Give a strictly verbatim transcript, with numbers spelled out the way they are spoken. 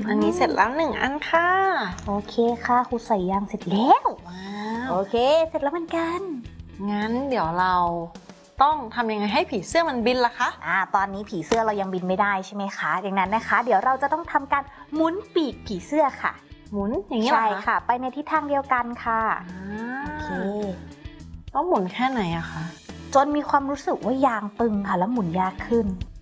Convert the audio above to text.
อันนี้เสร็จแล้วหนึ่งอันค่ะโอเคค่ะครูใส่ยางเสร็จแล้วว้าวโอเคเสร็จแล้วเหมือนกันงั้นเดี๋ยวเราต้องทำยังไงให้ผีเสื้อมันบินล่ะคะอ่าตอนนี้ผีเสื้อเรายังบินไม่ได้ใช่ไหมคะดังนั้นนะคะ เดี๋ยวเราจะต้องทำการหมุนปีกผีเสื้อค่ะหมุนอย่างนี้เหรอใช่คะค่ะไปในทิศทางเดียวกันค่ะอ่าโอเคต้องหมุนแค่ไหนอะคะจนมีความรู้สึกว่ายางตึงค่ะแล้วหมุนยากขึ้น